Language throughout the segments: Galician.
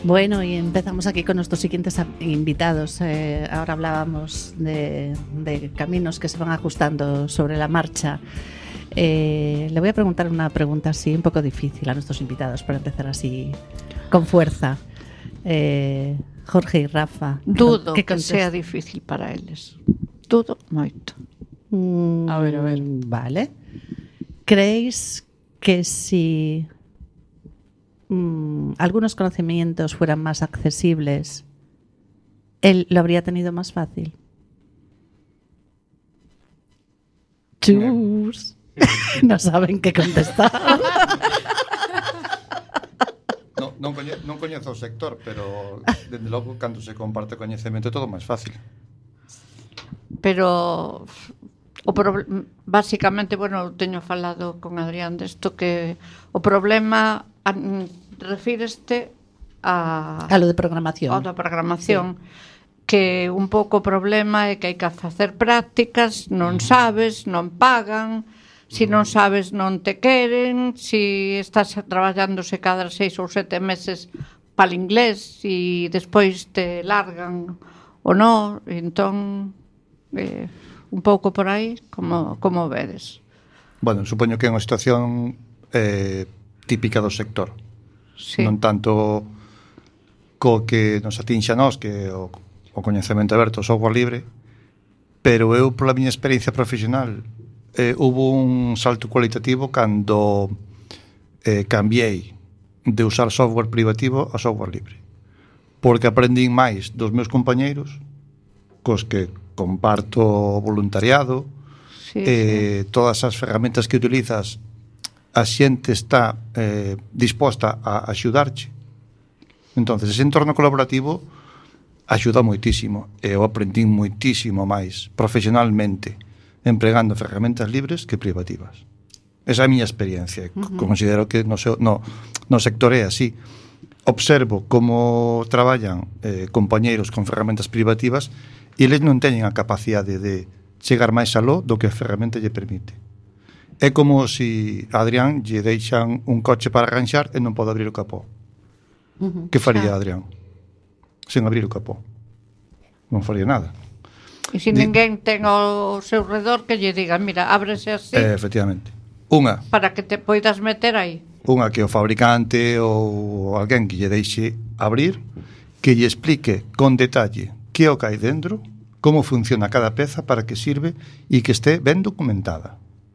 Bueno, y empezamos aquí con nuestros siguientes invitados. Ahora hablábamos de caminos que se van ajustando sobre la marcha. Le voy a preguntar una pregunta así un poco difícil a nuestros invitados para empezar así con fuerza. Jorge y Rafa. Dudo que sea difícil para eles. Dudo moito. A ver. Vale. ¿Creéis que si algunos conocimientos fueran más accesibles, él lo habría tenido más fácil? Chus. No saben qué contestar. Non coñezo o sector, pero dende logo, cando se comparte coñecemento é todo máis fácil. Pero básicamente, bueno, teño falado con Adrián desto, que o problema refíreste a lo de programación. A da programación, sí. Que un pouco o problema é que hai que facer prácticas, non sabes, non pagan. Si non sabes, non te queren. Si estás traballándose cada 6 ou 7 meses para o inglés e despois te largan ou non. Entón, un pouco por aí, como vedes? Bueno, supoño que é unha situación típica do sector. Sí. Non tanto co que nos atinxa a nós, que o coñecemento aberto, o software libre, pero eu, pola miña experiencia profesional, hubo un salto cualitativo cando cambiei de usar software privativo a software libre, porque aprendín máis dos meus compañeiros cos que comparto voluntariado, sí. Todas as ferramentas que utilizas, a xente está disposta a axudarche. Entonces, ese entorno colaborativo axuda moitísimo, e eu aprendín moitísimo máis profesionalmente empregando ferramentas libres que privativas. Esa é a miña experiencia. Considero que no sector é así. Observo como traballan compañeiros con ferramentas privativas e eles non teñen a capacidade de chegar máis aló do que a ferramenta lle permite. É como se a Adrián lle deixan un coche para arranxar e non pode abrir o capó. Que faría Adrián? Sen abrir o capó. Non faría nada. E se ninguén ten ao seu redor que lle diga, mira, ábrese así. Efectivamente. Unha. Para que te poidas meter aí. Unha que o fabricante ou alguén que lle deixe abrir, que lle explique con detalle que o que hai dentro, como funciona cada peza, para que sirve e que este ben documentada.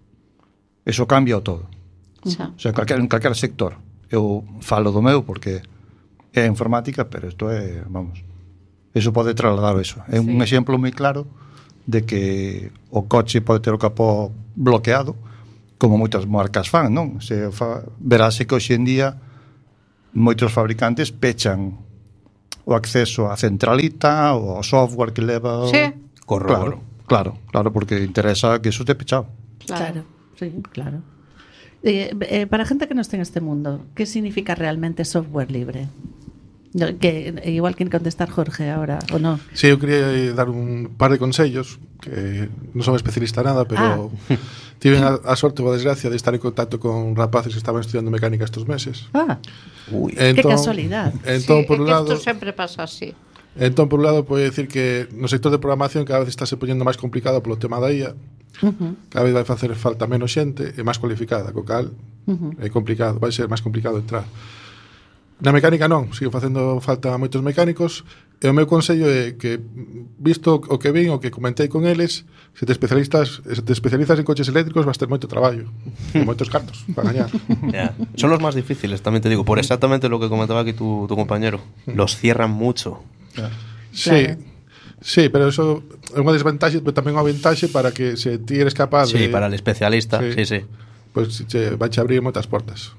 Eso cambia o todo. O sea, en calquer sector. Eu falo do meu porque é informática, pero isto é, vamos, eso pode trasladar eso. É un exemplo moi claro de que o coche pode ter o capó bloqueado, como moitas marcas fan, non? Verase que hoxe en día moitos fabricantes pechan o acceso á centralita ou ao software que leva... Sí. Corroboro. Claro, porque interesa que eso este pechado. Claro, sí, claro. Para a xente que non está en este mundo, que significa realmente software libre? Que igual que contestar Jorge ahora, ou non? Sí, eu quería dar un par de consellos, que non son especialista nada, pero tive a sorte ou a desgracia de estar en contacto con rapaces que estaban estudiando mecánica estes meses. Que casualidade. Entón, por un lado, isto sempre pasa así. Entón, por un lado, pode decir que no sector de programación cada vez está se poñendo máis complicado polo tema da IA. Cada vez vai facer falta menos xente e máis cualificada, co cal é complicado, vai ser máis complicado entrar. Na mecánica non, sigo facendo falta moitos mecánicos, e o meu consello é que, visto o que vin, o que comentei con eles, se te especializas en coches eléctricos, vas ter moito traballo e moitos cartos para gañar. Son los más difíciles, también te digo, por exactamente lo que comentaba aquí tu compañero. Los cierran mucho. Sí, pero eso é unha desvantaxe, pero tamén unha ventaxe para que se ti eres capaz de... Sí, para el especialista, sí. Pues vai a abrir moitas portas.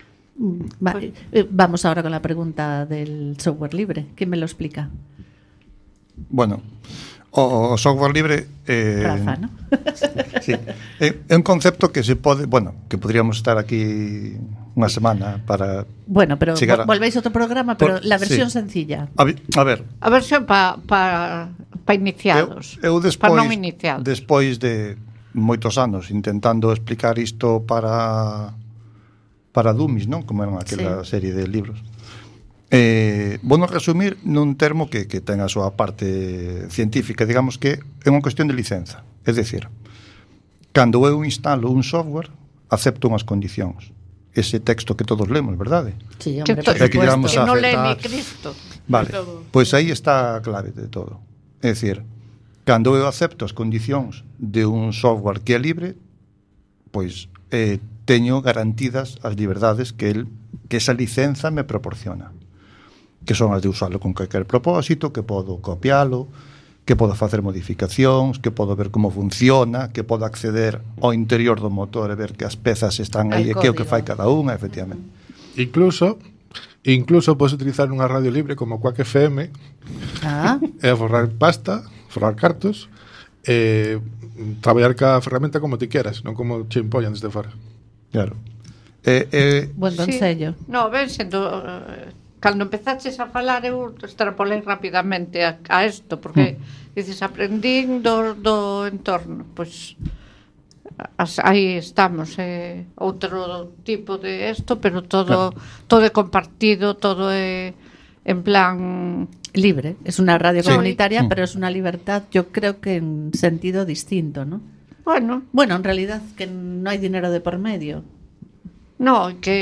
Vamos ahora con la pregunta del software libre. ¿Quién me lo explica? Bueno, o software libre Rafa, ¿no? Sí, é un concepto que se pode, bueno, que podríamos estar aquí unha semana para... Bueno, pero volvéis a outro programa, pero la versión sencilla. A ver. A versión para iniciados. Eu despois, para non iniciados. Despois de moitos anos intentando explicar isto para dummies, non? Como era aquela serie de libros. Bueno, resumir nun termo que ten a súa parte científica, digamos que é unha cuestión de licenza. É dicir, cando eu instalo un software, acepto unhas condicións. Ese texto que todos lemos, verdade? Sí, hombre, Que por que llegamos supuesto. a Que non lee ni aceptar. Cristo. Vale, todo. pois aí está a clave de todo. É dicir, cando eu acepto as condicións de un software que é libre, pois teño garantidas as liberdades que esa licenza me proporciona, que son as de usarlo con calquer propósito, que podo copialo, que podo facer modificacións, que podo ver como funciona, que podo acceder ao interior do motor e ver que as pezas están aí e que é o que fai cada unha, efectivamente. Incluso podes utilizar unha radio libre como Quack FM Ah, e forrar pasta, forrar cartos, traballar ca ferramenta como ti queras, non como che impoñan desde fora. Claro. buen consello. Sí. No, ven sendo... cando empezaches a falar eu extrapolei rapidamente a isto, porque dices, aprendín do entorno, pois aí estamos, outro tipo de isto, pero todo é compartido, todo é en plan Libre, es una radio Sí. comunitaria, pero es una libertad, yo creo que en sentido distinto, ¿no? bueno, En realidad que no hay dinero de por medio. no,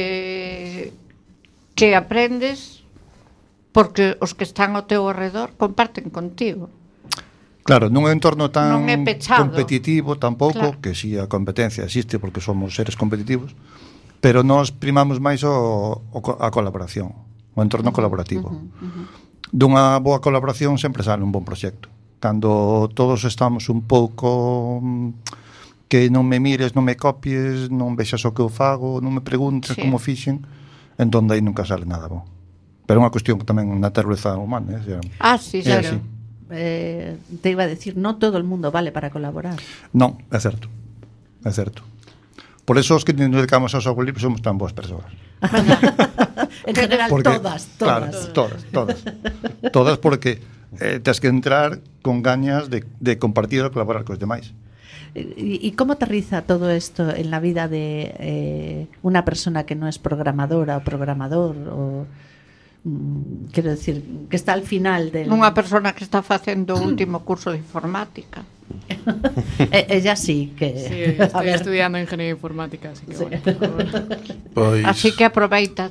que aprendes porque os que están ao teu arredor comparten contigo. Claro, nun entorno tan Non é pechado. competitivo tampouco, Claro. que si a competencia existe porque somos seres competitivos, pero nós primamos máis a colaboración, o entorno colaborativo. Dunha boa colaboración sempre sale un bon proxecto. Cando todos estamos un pouco que non me mires, non me copies, non vexas o que eu fago, non me preguntes Sí. como fixen, entón aí nunca sale nada bon. Pero é unha cuestión tamén na natureza humana, Sí, É claro. así. Te iba a decir, no todo el mundo vale para colaborar. Non, é certo. É certo. Por eso os que nos dedicamos ao software libre somos tan boas persoas. En general, Porque, todas. Claro, todas porque tens que entrar con gañas de compartir e colaborar cos demais. ¿Y cómo aterriza todo esto en la vida de una persona que no es programadora o programador? Quiero decir, que está al final del... Unha persona que está facendo o último curso de informática. Ella sí que... Sí, a estoy ver, estudiando ingeniería informática, así que bueno. Pois, Así que aproveita.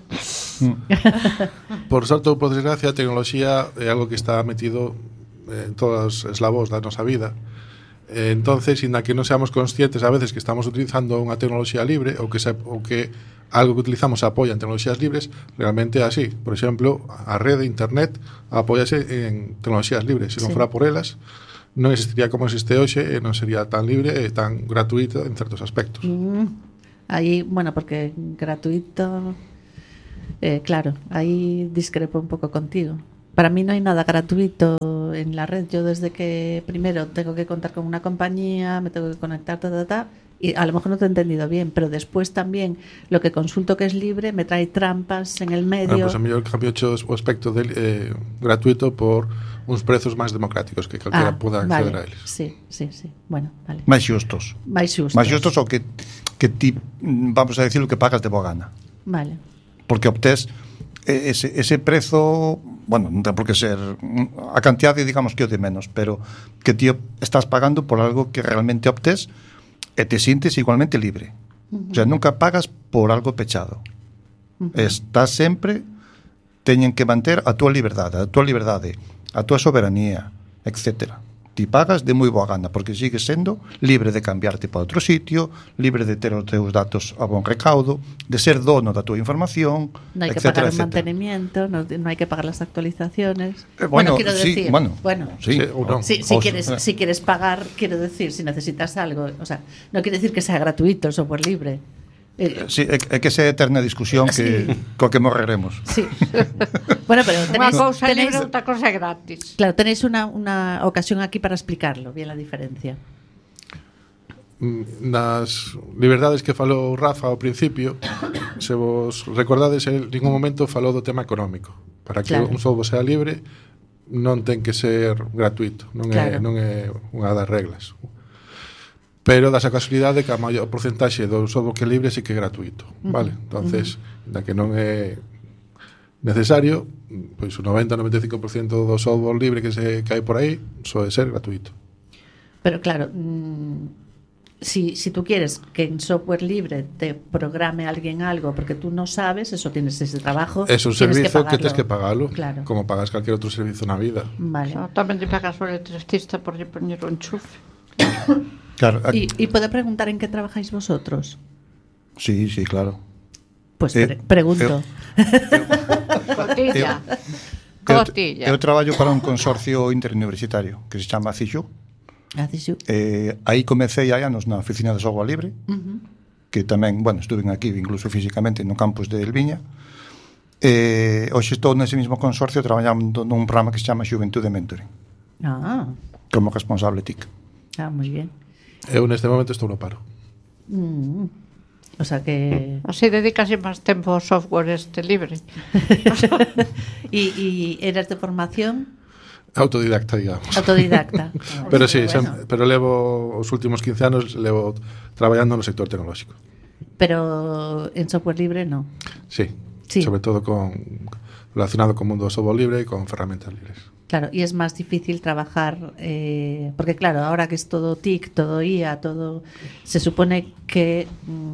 por sorte ou por desgracia, a tecnoloxía é algo que está metido en todos os eslabos da nosa vida. Entonces, inda que non seamos conscientes a veces que estamos utilizando unha tecnoloxía libre ou que algo que utilizamos apoia en tecnoloxías libres, realmente é así. Por exemplo, a rede internet apóiase en tecnoloxías libres. Se non Sí. fora por elas, non existiría como existe hoxe e non sería tan libre e tan gratuito en certos aspectos. Ahí, bueno, porque gratuito... claro, ahí discrepo un poco contigo. Para mí no hay nada gratuito en la red. Yo desde que primero tengo que contar con una compañía, me tengo que conectar, y a lo mejor no te he entendido bien, pero después también lo que consulto que es libre me trae trampas en el medio. Pues a mellor cambio o aspecto gratuito por uns prezos máis democráticos que calquera poda acceder vale. a eles. Sí. Bueno, vale. Máis xustos. Máis xustos. Máis xustos o que ti, vamos a decir, o que pagas de boa gana. Vale. Porque obtés ese prezo, bueno, non ten por que ser a cantidade, digamos que o de menos, pero que ti estás pagando por algo que realmente obtés e te sientes igualmente libre. O sea, nunca pagas por algo pechado. Estás sempre, teñen que manter a túa liberdade, a túa soberanía, etcétera. Ti pagas de moi boa gana, porque sigues sendo libre de cambiarte para outro sitio, libre de ter os teus datos a bon recaudo, de ser dono da túa información, No hay que etcétera, pagar el etcétera. mantenimiento, no hay que pagar las actualizaciones. Bueno, quiero sí, decir, bueno, Sí, ou non. Si quieres pagar, quiero decir, si necesitas algo, o sea, no quiere decir que sea gratuito el software libre. Sí, é que esa eterna discusión que coa que morreremos. Sí. Bueno, pero Unha cousa tenéis, libre, outra cousa gratis. claro, tenéis una ocasión aquí para explicarlo, bien la diferencia. Nas liberdades que falou Rafa ao principio, se vos recordades, en ningún momento falou do tema económico. Para que Claro. un software sea libre non ten que ser gratuito, non Claro. é unha das reglas. Pero das a casualidade que a maior porcentaxe do software que é libre sí que é gratuito, vale? Entonces, da que non é necesario, pois o 90-95% do software libre que hai por aí soe ser gratuito. Pero claro, si tú quieres que en software libre te programe alguien algo porque tú no sabes, eso tienes ese trabajo. Es un servizo que tienes que pagarlo, claro, como pagas cualquier otro servicio na vida. Vale. Tamén te pagas por electricista por lle poñer un enchufe. Claro, ¿Y puedo preguntar en qué trabajáis vosotros? sí, claro. Pues pregunto. Cotilla. Eu traballo para un consorcio interuniversitario que se chama CIXU. Aí comecei hai anos na oficina de software libre, que tamén, bueno, estuve aquí incluso físicamente no campus de Elviña. Hoxe estou nese mismo consorcio traballando nun programa que se chama Xuventude Mentoring. Como responsable TIC. Moi bien. Eu neste momento estou no paro. O sea que... Así dedicase máis tempo ao software libre. ¿Y eras de formación? Autodidacta, digamos. Autodidacta. Pero sí, pero levo os últimos 15 anos levo traballando no sector tecnolóxico. Pero en software libre no. Sí. Sobre todo relacionado con o mundo do software libre e con ferramentas libres. Claro, y es más difícil trabajar, porque claro, ahora que es todo TIC, todo IA, todo, se supone que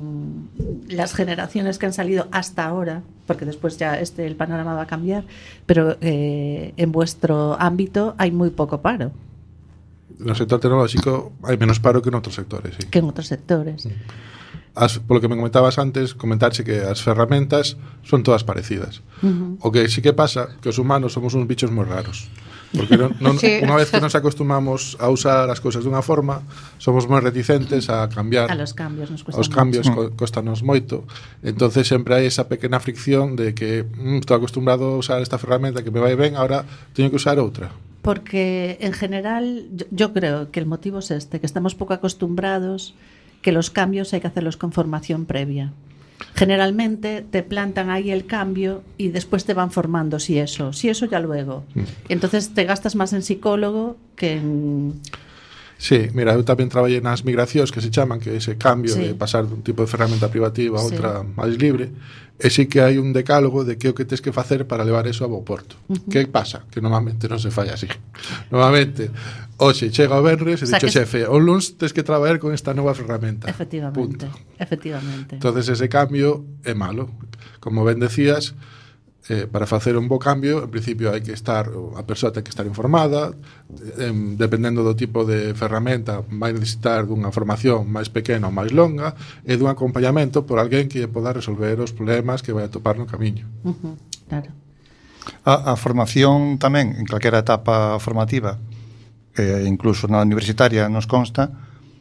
las generaciones que han salido hasta ahora, porque después ya el panorama va a cambiar, pero en vuestro ámbito hay muy poco paro. No sector tecnolóxico hai menos paro que en outros sectores, sí. Que en otros sectores. Polo que me comentabas antes, comentarse que as ferramentas son todas parecidas. O que sí que pasa que os humanos somos uns bichos moi raros. Porque sí. Unha vez que nos acostumamos a usar as cousas dunha forma, somos moi reticentes a cambiar. A los cambios nos cuesta Os cambios costanos moito. Entonces sempre hai esa pequena fricción de que estou acostumbrado a usar esta ferramenta que me vai ben, ahora teño que usar outra. Porque en general yo creo que el motivo es que estamos poco acostumbrados, que los cambios hay que hacerlos con formación previa. Generalmente te plantan ahí el cambio y después te van formando si eso ya luego. Entonces te gastas más en psicólogo que en... Sí, mira, eu tamén traballei nas migracións que se chaman, que ese cambio de pasar dun tipo de ferramenta privativa a outra máis libre, e sí que hai un decálogo de que o que tens que facer para levar eso a bo porto. Que pasa? Que normalmente non se fai así. Normalmente, hoxe chega o venres e dixo xefe, o luns tens que traballar con esta nova ferramenta. Efectivamente. Entonces ese cambio é malo. Como ben decías, para facer un bo cambio, en principio hai que estar, a persoa ten que estar informada, dependendo do tipo de ferramenta vai necesitar dunha formación máis pequena ou máis longa e dun acompañamento por alguén que poda resolver os problemas que vai atopar no camiño. Claro. A formación tamén, en calquera etapa formativa, incluso na universitaria, nos consta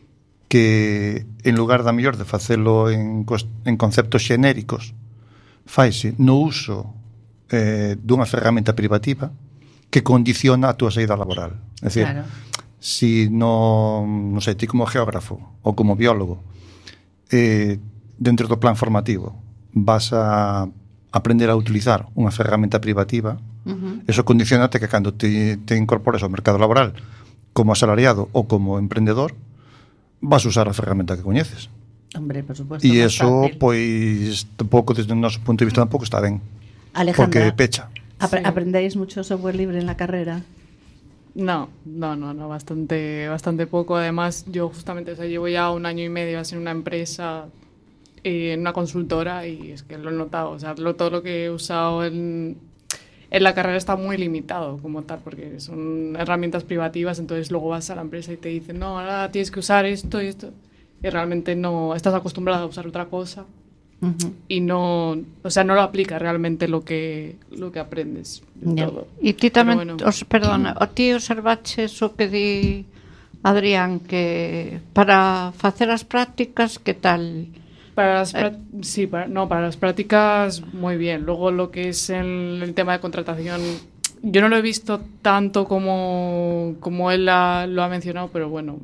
que en lugar da mellor de facelo en conceptos xenéricos, faise no uso dunha ferramenta privativa que condiciona a túa saída laboral. É dicir, si non sei, ti como geógrafo ou como biólogo, dentro do plan formativo vas a aprender a utilizar unha ferramenta privativa, eso condicionate que cando te incorpores ao mercado laboral como asalariado ou como emprendedor, vas a usar a ferramenta que coñeces. Hombre, por supuesto. E eso, pois, tampouco, desde o noso punto de vista, tampouco está ben. Alejandra, porque pecha. ¿Aprendéis mucho software libre en la carrera? No, bastante poco. Además, yo justamente, llevo ya 1 año y medio en una empresa, en una consultora, y es que lo he notado. Todo lo que he usado en la carrera está muy limitado como tal, porque son herramientas privativas, entonces luego vas a la empresa y te dicen, no, ahora tienes que usar esto y esto, y realmente no estás acostumbrado a usar otra cosa. Y no lo aplica realmente lo que aprendes todo. E ti tamén, perdona, o ti observaches o que di Adrián, que para facer as prácticas, que tal? Para las prácticas muy bien. Luego lo que es el tema de contratación, yo no lo he visto tanto como él lo ha mencionado, pero bueno,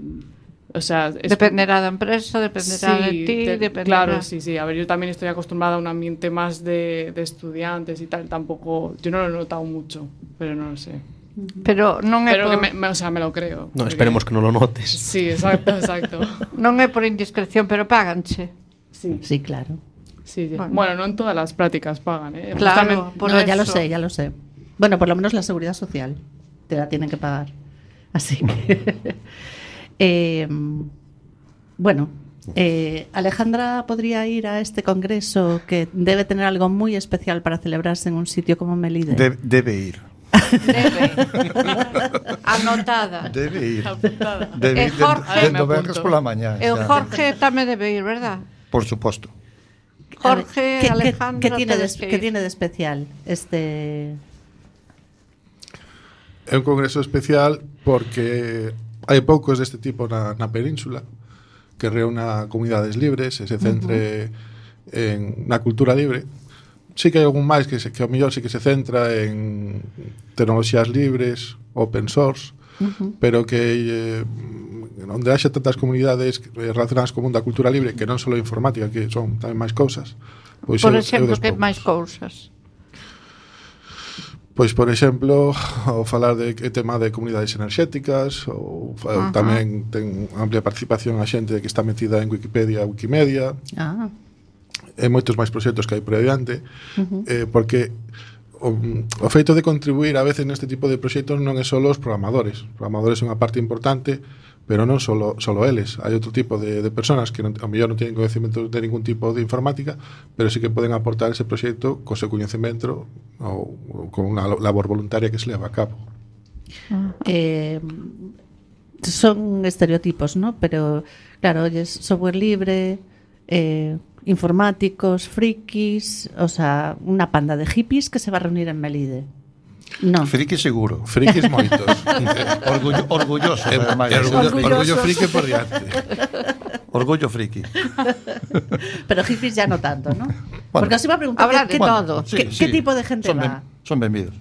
dependerá da empresa, dependerá de ti, dependerá... Claro, sí. A ver, yo también estoy acostumbrada a un ambiente más de estudiantes y tal. Tampoco, yo no lo he notado mucho, pero no lo sé. Pero non é por... me lo creo. No, porque... esperemos que non lo notes. Sí, exacto. Non é por indiscreción, pero páganche. Sí, claro. Sí. Bueno, non todas as prácticas pagan, ¿eh? Claro, No, ya lo sé. Bueno, por lo menos la seguridad social te la tienen que pagar. Así que... bueno, Alejandra podría ir a este congreso que debe tener algo muy especial para celebrarse en un sitio como Melide. Debe ir. Debe. Anotada. Debe ir. Debe ir Jorge, do venres pola mañá. E o Jorge tamén debe ir, verdad? Por suposto. Jorge, Alejandra... ¿Qué tiene de especial este...? É un congreso especial porque hai poucos deste tipo na península que reúna comunidades libres e se centre na cultura libre. Sí que hai algún máis que ao mellor sí que se centra en tecnoloxías libres, open source, pero que onde haxa tantas comunidades relacionadas co mundo da cultura libre, que non só informática, que son tamén máis cousas. Pois por exemplo, que máis cousas? Pois, por exemplo, ao falar de tema de comunidades enerxéticas, ou tamén ten amplia participación a xente que está metida en Wikimedia, e moitos máis proxectos que hai por adiante, porque o feito de contribuir a veces neste tipo de proxectos non é só os programadores. Os programadores son unha parte importante, pero non só eles. Hai outro tipo de personas que ao mellor non teñen coñecemento de ningún tipo de informática, pero sí que poden aportar ese proxecto co seu coñecemento ou con unha labor voluntaria que se leva a cabo. Son estereotipos, ¿no? Pero, claro, oyes software libre, informáticos, frikis, o sea, una panda de hippies que se va a reunir en Melide. No. Friki seguro. Frikis moitos. Orgulloso, además. Orgullo friki por diante. Orgullo friki. Pero hippies ya no tanto, ¿no? Bueno, porque os iba a preguntar habrá de todo. ¿Qué tipo de gente va? Son benvidos.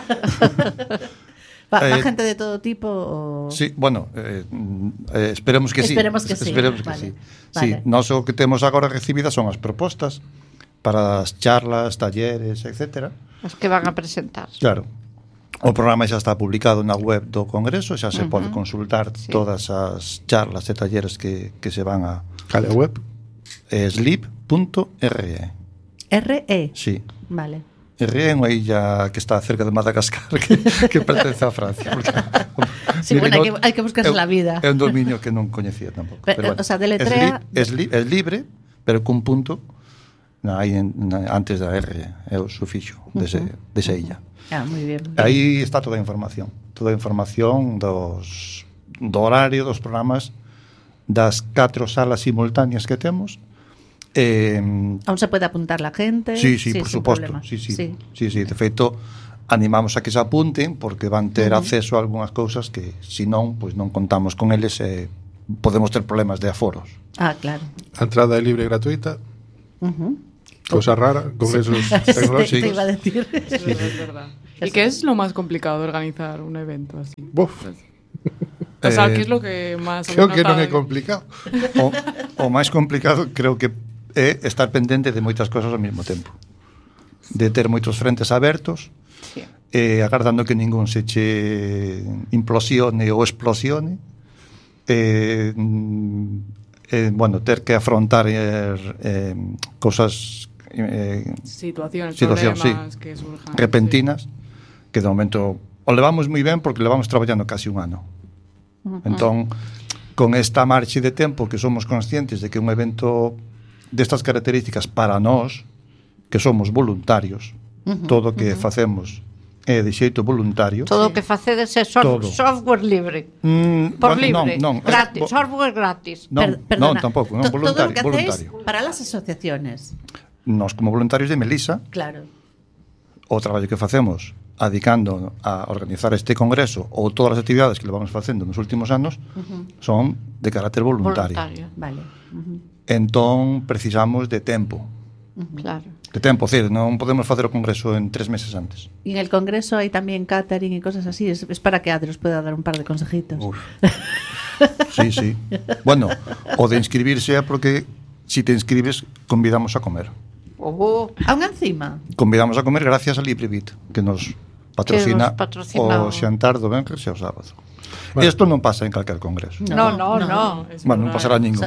¿Va gente de todo tipo? O... Sí, bueno, esperemos que sí. Esperemos que sí. Esperemos que sí. Sí, nós o que temos agora recibidas son as propostas para as charlas, talleres, etcétera. As que van a presentar. Claro. O programa xa está publicado na web do Congreso, xa se pode consultar todas as charlas e talleres que se van a... Cale a web? Sleep.re. RE? Sí. Vale. RE é unha illa que está cerca de Madagascar que pertence a Francia. Porque, sí, bueno, hai que buscarse la vida. É un dominio que non coñecía tampouco. Pero bueno, o sea, deletrea... Es libre, pero cun punto antes da R, é o sufixo desa illa. Moi bien. Aí está toda a información do horario dos programas, das 4 salas simultáneas que temos. Aún se pode apuntar la gente? Sí, por suposto. Sí, de feito, animamos a que se apunten porque van ter acceso a algunhas cousas que, se non, pois non contamos con eles e podemos ter problemas de aforos. Claro. A entrada é libre e gratuita. Cosa rara, congresos tecnológicos. Te iba a decir. Sí, es verdad. ¿Y qué es lo más complicado de organizar un evento así? Buf. O sea, ¿qué es lo que más... Creo que non é complicado. O máis complicado creo que é estar pendente de moitas cosas ao mesmo tempo. De ter moitos frentes abertos, agardando que ningún se che implosione ou explosione. Bueno, ter que afrontar cosas situaciones, sí, problemas que surjan repentinas, que de momento o levamos moi ben porque levamos traballando casi un ano. Entón, con esta marcha de tempo que somos conscientes de que un evento destas características para nós, que somos voluntarios, todo o que facemos é de xeito voluntario. Todo o que facedes é software libre. Por libre, gratis, software gratis. Non, tampouco, non, voluntario. Todo o que hacéis para las asociaciones. Nós, como voluntarios de Melisa, claro, o traballo que facemos adicando a organizar este congreso ou todas as actividades que levamos facendo nos últimos anos son de carácter voluntario. Vale. Entón, precisamos de tempo. Claro. De tempo, decir, non podemos facer o congreso en 3 meses antes. Y en el congreso hay también catering y cosas así. Es para que Adri os pueda dar un par de consejitos. Sí. Bueno, o de inscribirse é porque si te inscribes, convidamos a comer. Aún encima? Convidamos a comer gracias a LibreBit, que nos patrocina o xantar do venres e o sábado. Bueno. Isto non pasa en calquer congreso. No. Es Bueno, non verdad. pasará ningún.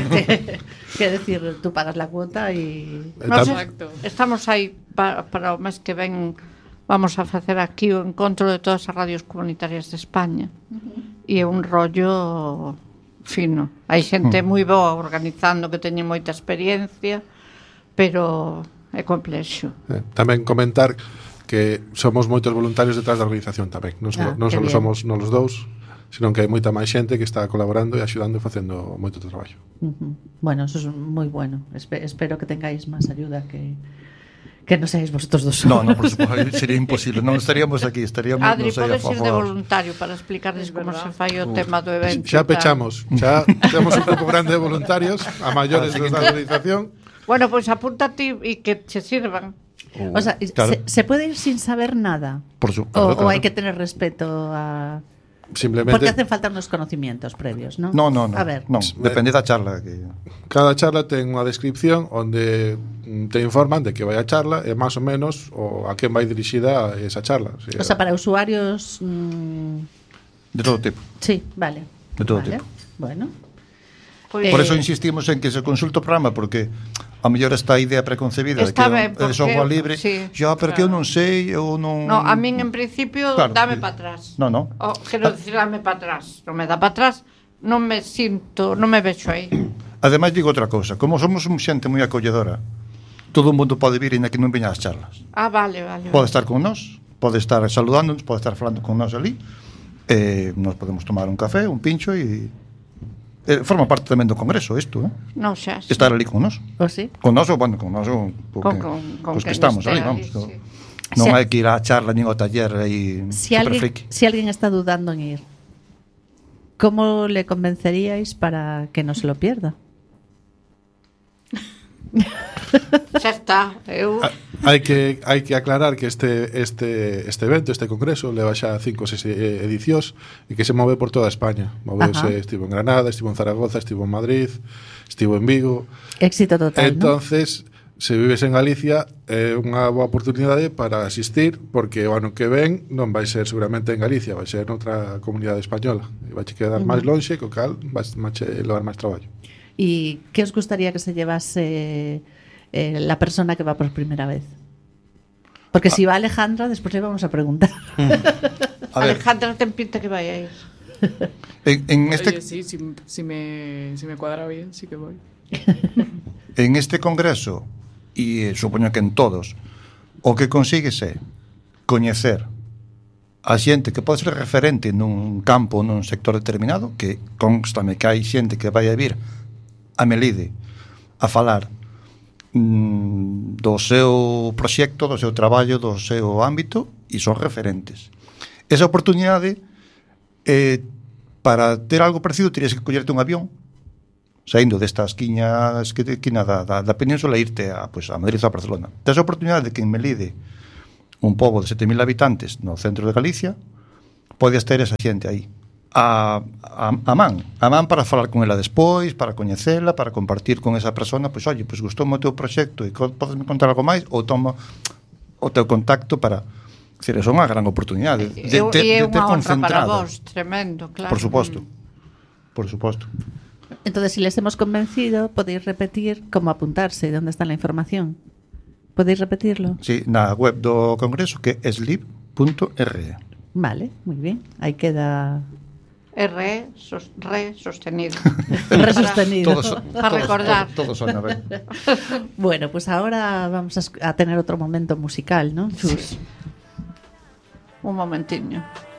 Que decir, tú pagas la cuota y... Nos Exacto. estamos aí para o mes que ven. Vamos a facer aquí o encontro de todas as radios comunitarias de España. E é un rollo fino. Hai xente moi boa organizando que teñen moita experiencia, pero é complexo. Tamén comentar que somos moitos voluntarios detrás da organización tamén. Non só que bien. somos nos os dous, senón que hai moita máis xente que está colaborando e axudando e facendo moito traballo. Bueno, eso es muy bueno. Espero que tengáis más ayuda que no seáis vosotros dos. No, por suposto, sería imposible. Non estaríamos aquí, estaríamos Adri, non sei, podes ir de afafados. voluntario para explicarles Es como se verdad. fai o tema do evento. Xa e tal. pechamos, xa temos un grupo grande de voluntarios a maiores da organización. Bueno, pois apúntate e que che sirvan. O sea, Claro. ¿se puede ir sin saber nada? Por supuesto. O hay que tener respeto a... Simplemente Porque hacen falta unos conocimientos previos, ¿no? No. A ver. Non, depende da charla que cada charla ten unha descripción onde te informan de que vai a charla e máis ou menos a quen vai dirixida esa charla. O sea, para usuarios... de todo tipo. sí, vale. De todo Vale. tipo. Bueno. Pois, Por eso insistimos en que se consulte o programa, porque a mellor esta idea preconcebida de que Está é ben, de porque- software libre, sí, xa, pero que eu non sei, eu non... no, a min en principio Claro, dame sí. para atrás. No. Quero dicir, dame para atrás. Non me dá para atrás, non me sinto, non me vexo aí. Ademais, digo outra cousa, como somos xente moi acolledora, todo o mundo pode vir e que non veña ás charlas. Ah, vale. Pode estar con nós, pode estar saludándonos, pode estar falando con nós ali, nos podemos tomar un café, un pincho e forma parte tamén do congreso isto, Non xa. sí. estar ali con nós. ¿O sí? Con nós ou, bueno, con nós ou Con que quen estamos ali, estea vamos. sí. Non Si- hai que ir á charla nin ao taller aí Si super friki. alguien está dudando en ir, ¿cómo le convenceríais para que no se lo pierda? Xa está. Eu Hai que aclarar que este evento, este congreso, leva xa 5 ou 6 edicións e que se move por toda España. Ajá. Estivo en Granada, estivo en Zaragoza, estivo en Madrid, estivo en Vigo. Éxito total, ¿no? Entonces, se vives en Galicia, é unha boa oportunidade para asistir, porque o ano que ven non vai ser seguramente en Galicia, vai ser noutra comunidade española. E vai quedar máis lonxe, co cal vai levar máis traballo. ¿Y qué os gustaría que se llevase la persona que va por primera vez? Porque si va Alejandra, después le vamos a preguntar. A ver, Alejandra ten pinta que vai a ir. en este Oye, sí, si me cuadra bien, sí que voy. En este congreso, e supoño que en todos, o que consigues é coñecer a xente que pode ser referente nun campo, nun sector determinado, que constame que hai xente que vai a vir a Melide a falar do seu proxecto, do seu traballo, do seu ámbito, e son referentes. Esa oportunidade, para ter algo parecido, terías que collerte un avión, saindo destas quiñas da península e irte a Madrid ou a Barcelona. Tes a oportunidade de que en Melide, un pobo de 7.000 habitantes no centro de Galicia, podes ter esa xente aí a man para falar con ela despois, para coñecela, para compartir con esa persona, oye, gustoume o teu proxecto e podesme contar algo máis, ou toma o teu contacto para... Decir, é unha gran oportunidade de E é ter unha honra para concentrada. vos, tremendo, claro. Por suposto. Por suposto. Entonces, si les hemos convencido, podéis repetir cómo apuntarse, dónde está la información. ¿Podéis repetirlo? Sí, na web do Congreso, que é slip.re. Vale, muy bien. Ahí queda Re sostenido. resostenido. Para recordar. Todo sona ben. Bueno, pues ahora vamos a tener otro momento musical, ¿no, Chus? Un momentiño.